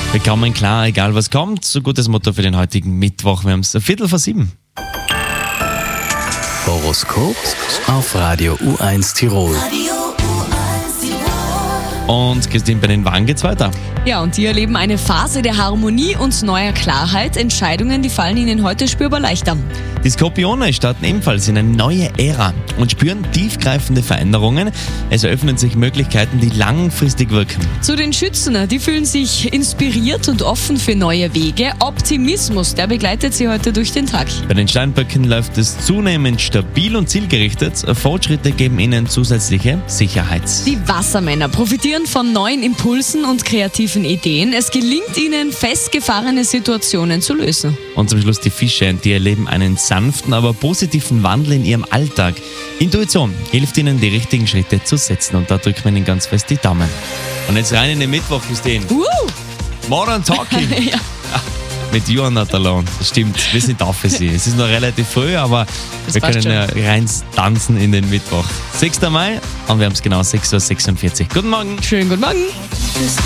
Wir kommen klar, egal was kommt. So gutes Motto für den heutigen Mittwoch. Wir haben es 6:15. Horoskop auf Radio U1 Tirol. Und Christine, bei den Wagen geht's weiter. Ja, und die erleben eine Phase der Harmonie und neuer Klarheit. Entscheidungen, die fallen ihnen heute spürbar leichter. Die Skorpione starten ebenfalls in eine neue Ära und spüren tiefgreifende Veränderungen. Es eröffnen sich Möglichkeiten, die langfristig wirken. Zu den Schützen, die fühlen sich inspiriert und offen für neue Wege. Optimismus, der begleitet sie heute durch den Tag. Bei den Steinböcken läuft es zunehmend stabil und zielgerichtet. Fortschritte geben ihnen zusätzliche Sicherheit. Die Wassermänner profitieren von neuen Impulsen und kreativen Ideen. Es gelingt ihnen, festgefahrene Situationen zu lösen. Und zum Schluss die Fische, die erleben einen sanften, aber positiven Wandel in ihrem Alltag. Intuition hilft ihnen, die richtigen Schritte zu setzen. Und da drückt man ihnen ganz fest die Daumen. Und jetzt rein in den Mittwoch, Christine. Modern Talking. Ja. Mit You Are Not Alone. Das stimmt, wir sind da für Sie. Es ist noch relativ früh, aber wir können ja rein tanzen in den Mittwoch. 6. Mai und wir haben es genau 6:46 Uhr. Guten Morgen. Schönen guten Morgen.